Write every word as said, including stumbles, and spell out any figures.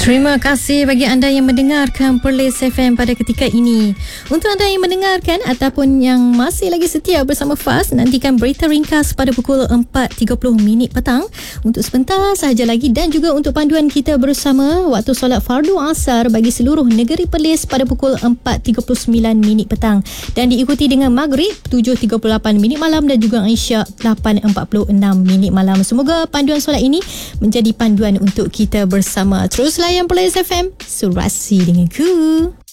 Terima kasih bagi anda yang mendengarkan Perlis F M pada ketika ini. Untuk anda yang mendengarkan ataupun yang masih lagi setia bersama Faz, nantikan berita ringkas pada pukul empat tiga puluh minit petang untuk sebentar sahaja lagi, dan juga untuk panduan kita bersama waktu solat fardu asar bagi seluruh negeri Perlis pada pukul empat tiga puluh sembilan minit petang, dan diikuti dengan maghrib tujuh tiga puluh lapan minit malam dan juga isyak lapan empat puluh enam minit malam. Semoga panduan solat ini menjadi panduan untuk kita bersama. Terus layan Perlis F M, surasi denganku.